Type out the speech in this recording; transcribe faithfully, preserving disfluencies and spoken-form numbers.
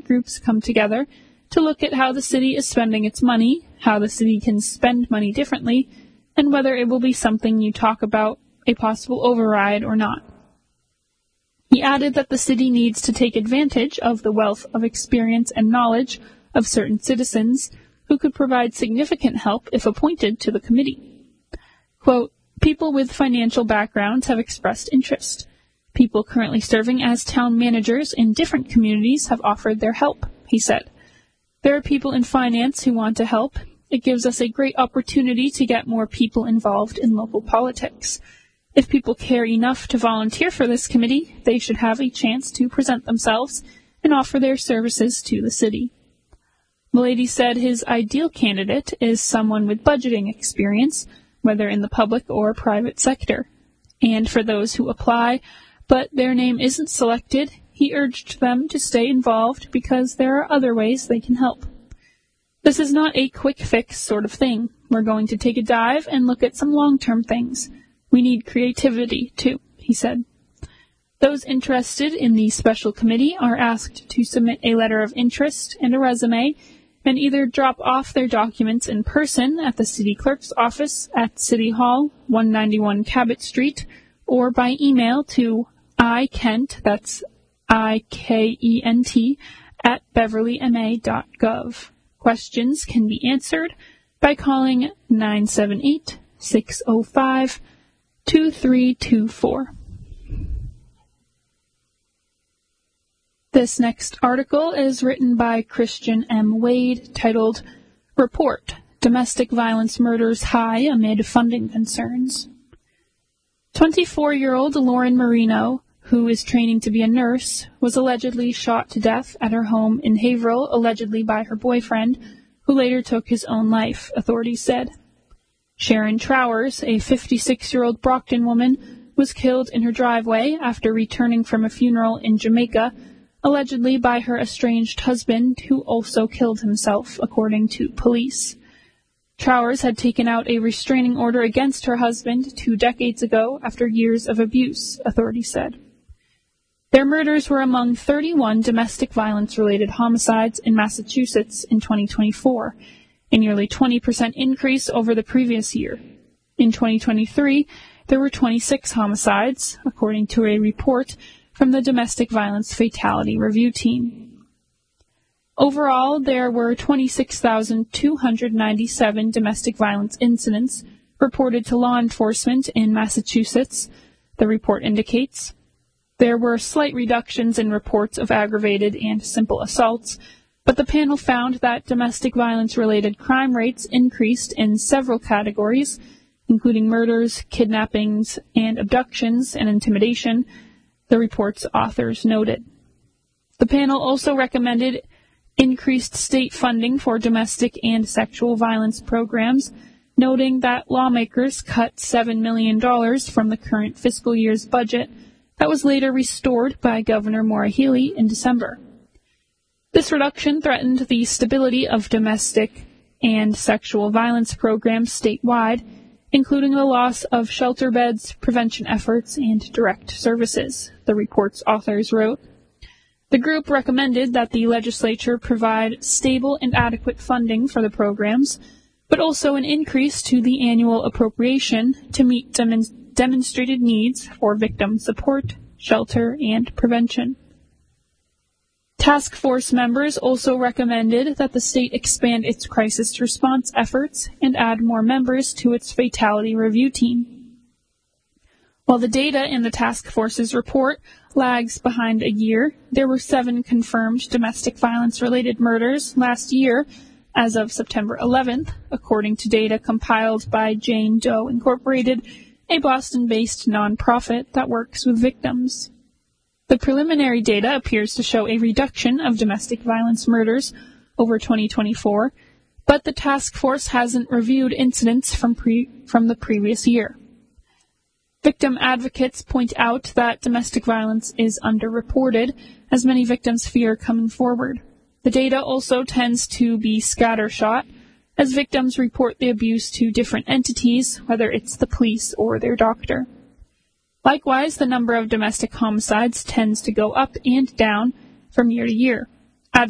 groups come together to look at how the city is spending its money, how the city can spend money differently, and whether it will be something you talk about, a possible override or not. He added that the city needs to take advantage of the wealth of experience and knowledge of certain citizens who could provide significant help if appointed to the committee. Quote, people with financial backgrounds have expressed interest. People currently serving as town managers in different communities have offered their help, he said. There are people in finance who want to help. It gives us a great opportunity to get more people involved in local politics. If people care enough to volunteer for this committee, they should have a chance to present themselves and offer their services to the city. Mulady said his ideal candidate is someone with budgeting experience, whether in the public or private sector. And for those who apply, but their name isn't selected, he urged them to stay involved because there are other ways they can help. This is not a quick fix sort of thing. We're going to take a dive and look at some long-term things. We need creativity, too, he said. Those interested in the special committee are asked to submit a letter of interest and a resume and either drop off their documents in person at the city clerk's office at City Hall, one ninety-one Cabot Street, or by email to ikent, that's I K E N T, at beverly m a dot gov. Questions can be answered by calling nine seven eight, six oh five, two three two four. This next article is written by Christian M. Wade, titled, Report, Domestic Violence Murders High Amid Funding Concerns. twenty-four-year-old Lauren Marino, who is training to be a nurse, was allegedly shot to death at her home in Haverhill, allegedly by her boyfriend, who later took his own life, authorities said. Sharon Trowers, a fifty-six-year-old Brockton woman, was killed in her driveway after returning from a funeral in Jamaica, allegedly by her estranged husband, who also killed himself, according to police. Trowers had taken out a restraining order against her husband two decades ago after years of abuse, authorities said. Their murders were among thirty-one domestic violence-related homicides in Massachusetts in twenty twenty-four, a nearly twenty percent increase over the previous year. In twenty twenty-three, there were twenty-six homicides, according to a report from the Domestic Violence Fatality Review Team. Overall, there were twenty-six thousand two hundred ninety-seven domestic violence incidents reported to law enforcement in Massachusetts, the report indicates. There were slight reductions in reports of aggravated and simple assaults, but the panel found that domestic violence-related crime rates increased in several categories, including murders, kidnappings, and abductions and intimidation, the report's authors noted. The panel also recommended increased state funding for domestic and sexual violence programs, noting that lawmakers cut seven million dollars from the current fiscal year's budget that was later restored by Governor Maura Healey in December. This reduction threatened the stability of domestic and sexual violence programs statewide, including the loss of shelter beds, prevention efforts, and direct services, the report's authors wrote. The group recommended that the legislature provide stable and adequate funding for the programs, but also an increase to the annual appropriation to meet dem- demonstrated needs for victim support, shelter, and prevention. Task force members also recommended that the state expand its crisis response efforts and add more members to its fatality review team. While the data in the task force's report lags behind a year, there were seven confirmed domestic violence-related murders last year as of September eleventh, according to data compiled by Jane Doe Incorporated, a Boston-based nonprofit that works with victims. The preliminary data appears to show a reduction of domestic violence murders over twenty twenty-four, but the task force hasn't reviewed incidents from, pre- from the previous year. Victim advocates point out that domestic violence is underreported, as many victims fear coming forward. The data also tends to be scattershot, as victims report the abuse to different entities, whether it's the police or their doctor. Likewise, the number of domestic homicides tends to go up and down from year to year.